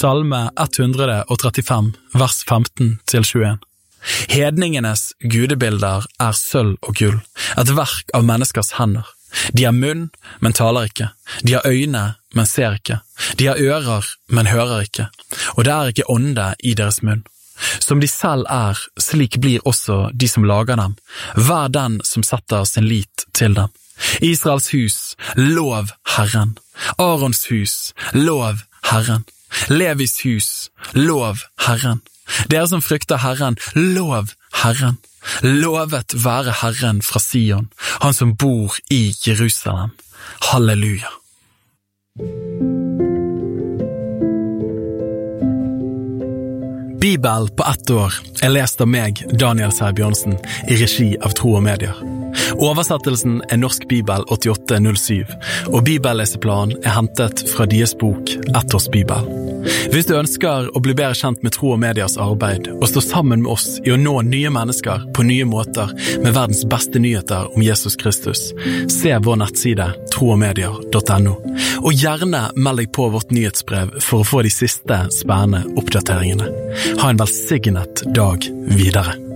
Salme 135, vers 15-21. Hedningenes gudebilder sølv og gull, et verk av menneskers hender. De har munn, men taler ikke. De har øyne, men ser ikke. De har ører, men hører ikke. Og det ikke ånde i deres munn. Som de selv slik blir også de som lager dem. Hver den som setter sin lit til dem. Israels hus, lov Herren. Arons hus, lov Herren. Levis hus, lov Herren. Dere som frykter Herren, lov Herren. Lovet være Herren fra Sion, han som bor i Jerusalem. Halleluja. Bibel på 1 år lest av meg, Daniel Sæbjørnsen, i regi av Tro og Medier. Oversettelsen Norsk Bibel 8807, og bibelleseplanen hentet fra deres bok Ettårsbibel. Hvis du ønsker å bli bedre kjent med Tro og Mediers arbeid, og stå sammen med oss i å nå nye mennesker på nye måter med verdens beste nyheter om Jesus Kristus, se vår nettside troogmedier.no, og gjerne meld deg på vårt nyhetsbrev for å få de siste spennende oppdateringene. Ha en velsignet dag videre.